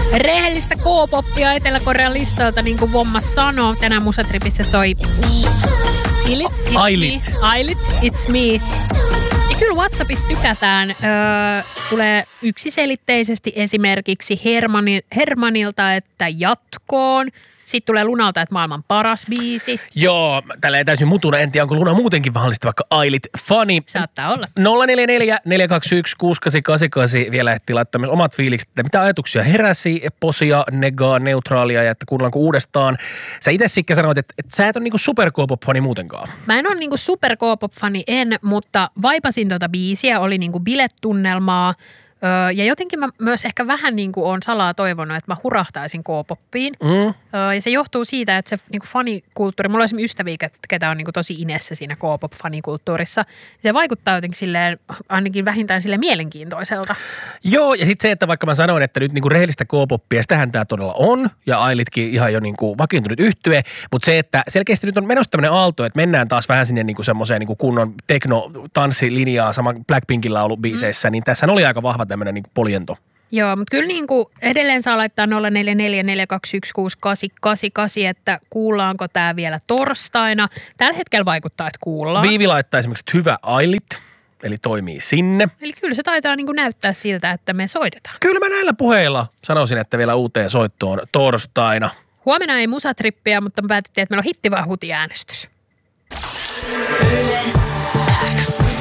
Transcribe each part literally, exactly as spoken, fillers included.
Rehellistä K-poppia Etelä-Korean listalta, niin kuin Vomma sanoo. Tänään Musatripissä soi Ilit, it's Ailit. me. Ailit, it's me. Ja kyllä WhatsAppissa tykätään. Öö, tulee yksiselitteisesti esimerkiksi Hermani, Hermanilta, että jatkoon. Sitten tulee Lunalta, että maailman paras biisi. Joo, tällä ei täysin mutuna. En tiedä, onko Luna muutenkin mahdollisesti vaikka Ailit funny. Saattaa olla. nolla neljä neljä, neljä kaksi yksi, kuusi kahdeksan kahdeksan kahdeksan vielä ehtii laittaa myös omat fiilikset, että mitä ajatuksia heräsi, posia, negaa, neutraalia ja että kuunnellaanko uudestaan. Sä itse Sikke sanoit, että, että sä et ole niinku super K-pop-fani muutenkaan. Mä en ole niinku super K-pop-fani, en, mutta vaipasin tuota biisiä, oli niinku biletunnelmaa. Öö, ja jotenkin mä myös ehkä vähän niin kuin on salaa toivonut, että mä hurahtaisin K-poppiin. Mm. Öö, ja se johtuu siitä, että se niin kuin fanikulttuuri, mulla on esimerkiksi ystäviä, ketä on niin kuin tosi inessä siinä K-pop-fanikulttuurissa. Se vaikuttaa jotenkin silleen, ainakin vähintään silleen mielenkiintoiselta. Joo, ja sitten se, että vaikka mä sanoin, että nyt niin kuin rehellistä K-poppia, sitähän tämä todella on, ja Ailitkin ihan jo niin kuin vakiintunut yhtye, mutta se, että selkeästi nyt on menossa tämmöinen aalto, että mennään taas vähän sinne niin kuin semmoiseen niin kuin kunnon tekno-tanssilinjaa sama Blackpinkin laulubiiseissä, mm. niin tässä oli aika vahva tämmöinen niin kuin poljento. Joo, mutta kyllä niin kuin edelleen saa laittaa nolla neljä neljä, neljä kaksi yksi, kuusi kahdeksan kahdeksan kahdeksan, että kuullaanko tämä vielä torstaina. Tällä hetkellä vaikuttaa, että kuullaan. Viivi laittaa esimerkiksi hyvä Ailit, eli toimii sinne. Eli kyllä se taitaa niin kuin näyttää siltä, että me soitetaan. Kyllä mä näillä puheilla sanoisin, että vielä uuteen soittoon torstaina. Huomenna ei musatrippiä, mutta me päätettiin, että meillä on hitti vai huti äänestys. Yle X.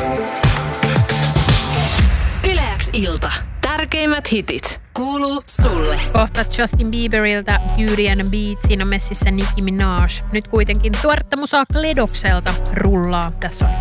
Yle X ilta. Tärkeimmät hitit kuuluu sulle. Kohta Justin Bieberiltä Beauty and the Beat, siinä on messissä Nicki Minaj. Nyt kuitenkin tuoretta musaa Kledokselta rullaa. Tässä on